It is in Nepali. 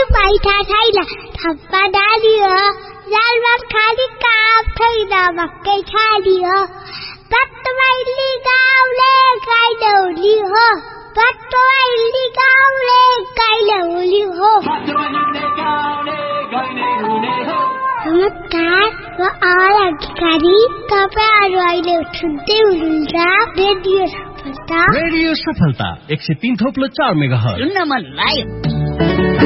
पैसा छैन थप्पा डाली हो जालबाट खाली काम छैन भक्कै खाली हो पत्तवाइली गाउँले गाइले होली हो पत्तवाइली गाउँले गाइले होली हो नमस्कार म आवाज अधिकारी तपाईहरु अहिले सुन्दै हुनुहुन्छ रेडियो सफलता 103.4 मेगाहर्ज सुन्न मन लाग्यो